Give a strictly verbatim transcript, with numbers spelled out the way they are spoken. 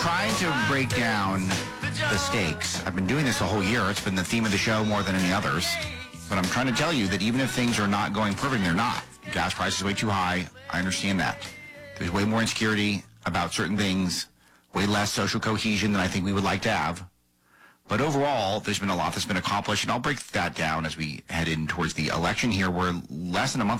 trying to break down the stakes. I've been doing this a whole year. It's been the theme of the show more than any others. But I'm trying to tell you that even if things are not going perfect, they're not. Gas prices way too high. I understand that. There's way more insecurity about certain things, way less social cohesion than I think we would like to have. But overall, there's been a lot that's been accomplished, and I'll break that down as we head in towards the election here. We're less than a month